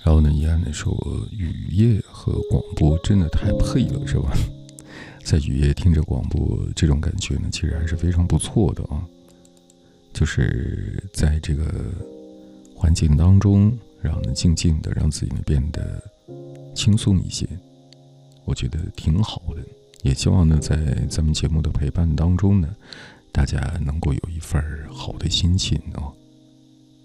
然后呢，依然的说，雨夜和广播真的太配了，是吧？在雨夜听着广播，这种感觉呢，其实还是非常不错的啊。就是在这个环境当中，然后呢，静静的让自己呢变得轻松一些，我觉得挺好的。也希望呢，在咱们节目的陪伴当中呢，大家能够有一份好的心情啊。